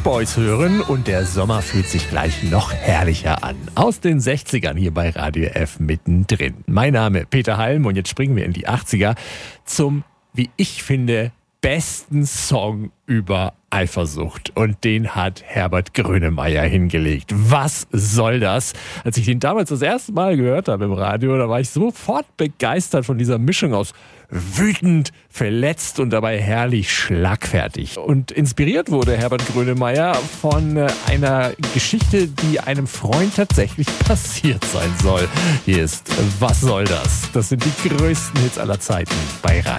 Boys hören und der Sommer fühlt sich gleich noch herrlicher an. Aus den 60ern hier bei Radio F mittendrin. Mein Name Peter Halm und jetzt springen wir in die 80er zum, wie ich finde, besten Song über Eifersucht. Und den hat Herbert Grönemeyer hingelegt. Was soll das? Als ich den damals das erste Mal gehört habe im Radio, da war ich sofort begeistert von dieser Mischung aus wütend, verletzt und dabei herrlich schlagfertig. Und inspiriert wurde Herbert Grönemeyer von einer Geschichte, die einem Freund tatsächlich passiert sein soll. Hier ist Was soll das? Das sind die größten Hits aller Zeiten bei Radio.